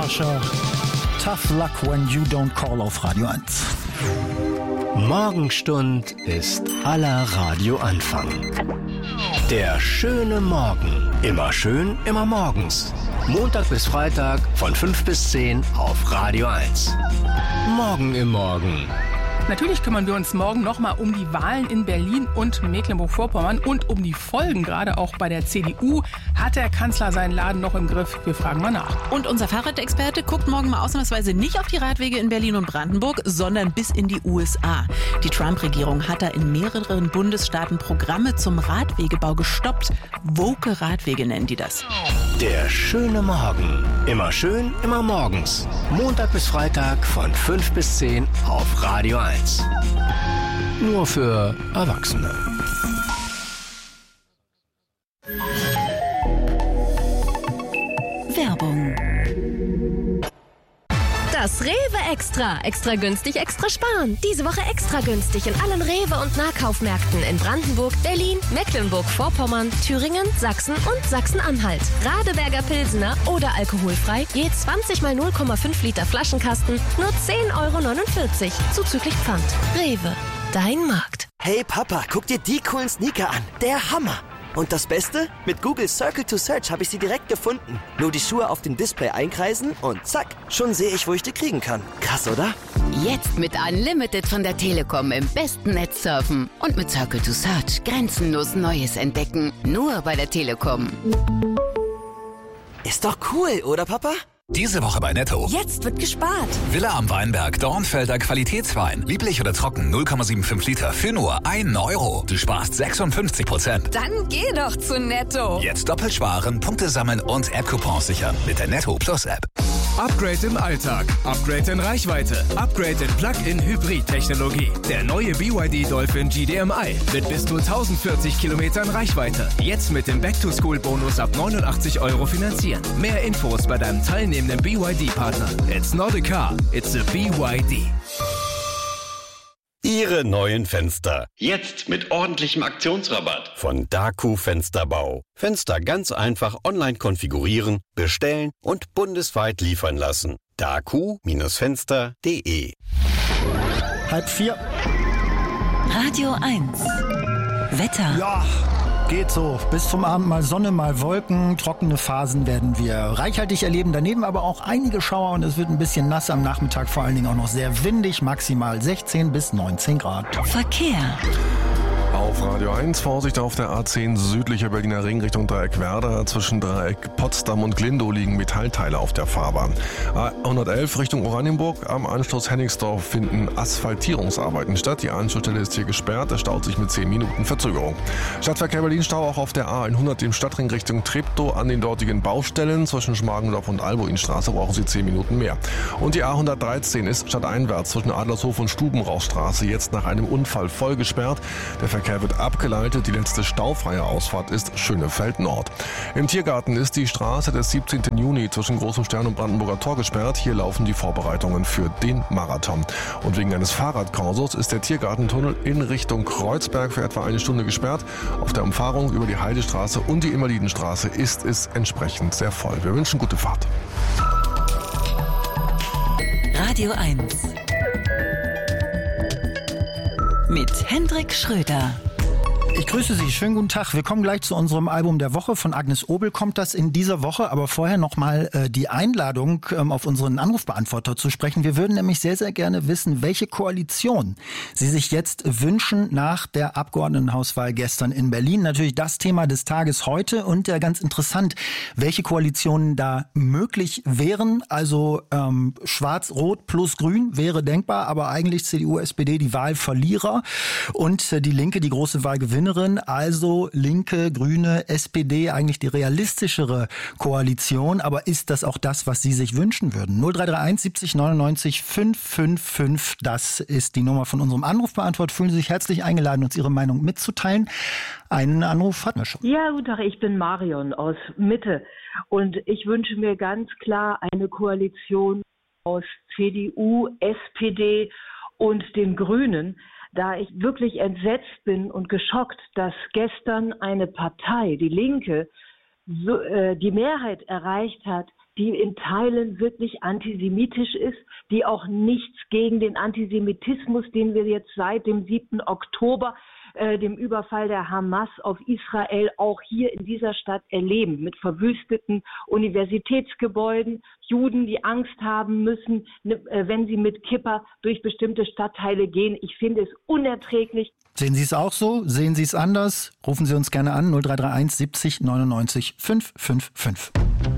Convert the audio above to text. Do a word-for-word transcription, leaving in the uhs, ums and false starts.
Sascha. Tough luck when you don't call auf Radio eins. Morgenstund ist aller Radioanfang. Der schöne Morgen. Immer schön, immer morgens. Montag bis Freitag von fünf bis zehn auf Radio eins. Morgen im Morgen. Natürlich kümmern wir uns morgen nochmal um die Wahlen in Berlin und Mecklenburg-Vorpommern und um die Folgen, gerade auch bei der C D U. Hat der Kanzler seinen Laden noch im Griff? Wir fragen mal nach. Und unser Fahrradexperte guckt morgen mal ausnahmsweise nicht auf die Radwege in Berlin und Brandenburg, sondern bis in die U S A. Die Trump-Regierung hat da in mehreren Bundesstaaten Programme zum Radwegebau gestoppt. Woke Radwege nennen die das. Der schöne Morgen. Immer schön, immer morgens. Montag bis Freitag von fünf bis zehn auf Radio eins. Nur für Erwachsene. Werbung. Das Rewe Extra. Extra günstig, extra sparen. Diese Woche extra günstig in allen Rewe- und Nahkaufmärkten in Brandenburg, Berlin, Mecklenburg-Vorpommern, Thüringen, Sachsen und Sachsen-Anhalt. Radeberger Pilsener oder alkoholfrei, je zwanzig mal null Komma fünf Liter Flaschenkasten, nur zehn Euro neunundvierzig, zuzüglich Pfand. Rewe, dein Markt. Hey Papa, guck dir die coolen Sneaker an. Der Hammer. Und das Beste? Mit Google Circle to Search habe ich sie direkt gefunden. Nur die Schuhe auf dem Display einkreisen und zack, schon sehe ich, wo ich die kriegen kann. Krass, oder? Jetzt mit Unlimited von der Telekom im besten Netz surfen. Und mit Circle to Search grenzenlos Neues entdecken. Nur bei der Telekom. Ist doch cool, oder Papa? Diese Woche bei Netto. Jetzt wird gespart. Villa am Weinberg, Dornfelder Qualitätswein. Lieblich oder trocken, null Komma fünfundsiebzig Liter für nur einen Euro. Du sparst sechsundfünfzig Prozent. Dann geh doch zu Netto. Jetzt doppelt sparen, Punkte sammeln und App-Coupons sichern mit der Netto Plus App. Upgrade im Alltag, Upgrade in Reichweite, Upgrade in Plug-in-Hybrid-Technologie. Der neue B Y D Dolphin G D M I mit bis zu tausendvierzig Kilometern Reichweite. Jetzt mit dem Back-to-School-Bonus ab neunundachtzig Euro finanzieren. Mehr Infos bei deinem teilnehmenden B Y D-Partner. It's not a car, it's a B Y D. Ihre neuen Fenster. Jetzt mit ordentlichem Aktionsrabatt. Von Daku Fensterbau. Fenster ganz einfach online konfigurieren, bestellen und bundesweit liefern lassen. daku Fenster punkt de. Halb vier. Radio eins. Wetter. Ja, geht so. Bis zum Abend mal Sonne, mal Wolken. Trockene Phasen werden wir reichhaltig erleben. Daneben aber auch einige Schauer und es wird ein bisschen nass am Nachmittag. Vor allen Dingen auch noch sehr windig. Maximal sechzehn bis neunzehn Grad. Verkehr. Auf Radio eins, Vorsicht auf der A zehn südlicher Berliner Ring Richtung Dreieck Werder. Zwischen Dreieck Potsdam und Glindow liegen Metallteile auf der Fahrbahn. A hundertelf Richtung Oranienburg. Am Anschluss Hennigsdorf finden Asphaltierungsarbeiten statt. Die Anschlussstelle ist hier gesperrt. Es staut sich mit zehn Minuten Verzögerung. Stadtverkehr Berlin Stau auch auf der A hundert im Stadtring Richtung Treptow an den dortigen Baustellen. Zwischen Schmargendorf und Albuinstraße brauchen Sie zehn Minuten mehr. Und die A hundertdreizehn ist stadteinwärts zwischen Adlershof und Stubenrauchstraße jetzt nach einem Unfall voll gesperrt. Der Verkehr wird abgeleitet. Die letzte staufreie Ausfahrt ist Schönefeld Nord. Im Tiergarten ist die Straße des siebzehnten Juni zwischen Großem Stern und Brandenburger Tor gesperrt. Hier laufen die Vorbereitungen für den Marathon. Und wegen eines Fahrradkorsos ist der Tiergartentunnel in Richtung Kreuzberg für etwa eine Stunde gesperrt. Auf der Umfahrung über die Heidestraße und die Invalidenstraße ist es entsprechend sehr voll. Wir wünschen gute Fahrt. Radio eins. Mit Hendrik Schröder. Ich grüße Sie, schönen guten Tag. Wir kommen gleich zu unserem Album der Woche. Von Agnes Obel kommt das in dieser Woche, aber vorher nochmal äh, die Einladung, ähm, auf unseren Anrufbeantworter zu sprechen. Wir würden nämlich sehr, sehr gerne wissen, welche Koalition Sie sich jetzt wünschen nach der Abgeordnetenhauswahl gestern in Berlin. Natürlich das Thema des Tages heute und ja, ganz interessant, welche Koalitionen da möglich wären. Also ähm, Schwarz-Rot plus Grün wäre denkbar, aber eigentlich C D U, S P D die Wahlverlierer und äh, die Linke die große Wahlgewinnerin. Also Linke, Grüne, S P D, eigentlich die realistischere Koalition. Aber ist das auch das, was Sie sich wünschen würden? null drei drei eins siebzig neunundneunzig fünf fünf fünf, das ist die Nummer von unserem Anrufbeantworter. Fühlen Sie sich herzlich eingeladen, uns Ihre Meinung mitzuteilen. Einen Anruf hatten wir schon. Ja, guten Tag, ich bin Marion aus Mitte. Und ich wünsche mir ganz klar eine Koalition aus C D U, S P D und den Grünen, da ich wirklich entsetzt bin und geschockt, dass gestern eine Partei, die Linke, so, äh, die Mehrheit erreicht hat, die in Teilen wirklich antisemitisch ist, die auch nichts gegen den Antisemitismus, den wir jetzt seit dem siebten Oktober, äh, dem Überfall der Hamas auf Israel, auch hier in dieser Stadt erleben, mit verwüsteten Universitätsgebäuden, Juden, die Angst haben müssen, ne, äh, wenn sie mit Kippa durch bestimmte Stadtteile gehen. Ich finde es unerträglich. Sehen Sie es auch so? Sehen Sie es anders? Rufen Sie uns gerne an null drei drei eins siebzig neunundneunzig fünfhundertfünfundfünfzig.